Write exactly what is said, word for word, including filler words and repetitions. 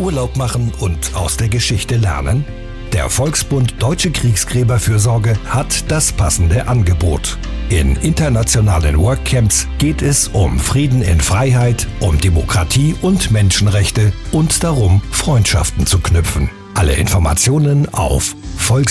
Urlaub machen und aus der Geschichte lernen? Der Volksbund Deutsche Kriegsgräberfürsorge hat das passende Angebot. In internationalen Workcamps geht es um Frieden in Freiheit, um Demokratie und Menschenrechte und darum, Freundschaften zu knüpfen. Alle Informationen auf volksbund